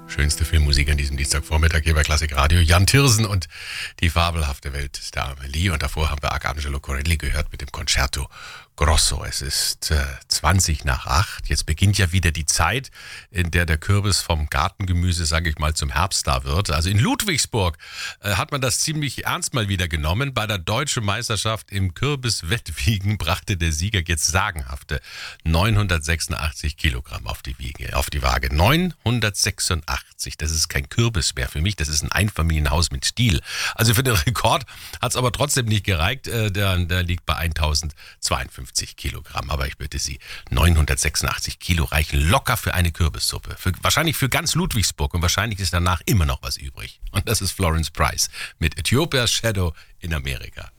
Schönste Filmmusik an diesem Dienstagvormittag hier bei Klassik Radio. Jan Tiersen und die fabelhafte Welt der Amelie. Und davor haben wir Arcangelo Corelli gehört mit dem Concerto Grosso. Es ist 7:20. Jetzt beginnt ja wieder die Zeit, in der der Kürbis vom Gartengemüse, sage ich mal, zum Herbststar wird. Also in Ludwigsburg hat man das ziemlich ernst mal wieder genommen. Bei der Deutschen Meisterschaft im Kürbiswettwiegen brachte der Sieger jetzt sagenhafte 986 Kilogramm auf die Waage. 986, das ist kein Kürbis mehr für mich, das ist ein Einfamilienhaus mit Stil. Also für den Rekord hat es aber trotzdem nicht gereicht. Der liegt bei 1052 Kilogramm. Aber ich bitte Sie, 986 Kilo reichen locker für eine Kürbissuppe. Wahrscheinlich für ganz Ludwigsburg und wahrscheinlich ist danach immer noch was übrig. Und das ist Florence Price mit Ethiopia's Shadow in Amerika.